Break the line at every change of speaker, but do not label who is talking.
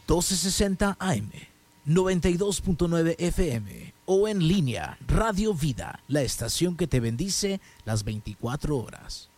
1260 AM, 92.9 FM o en línea Radio Vida, la estación que te bendice las 24 horas.